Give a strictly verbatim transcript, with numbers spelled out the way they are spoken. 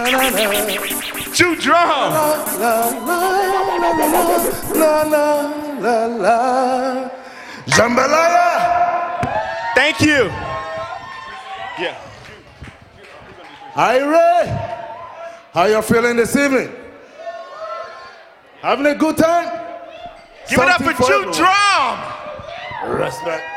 Chew drum. La la la la. Jambalaya. Thank you. Yeah. Hi, Ray. How you feeling this evening? Having a good time? Give it up for Chew Drum. Respect.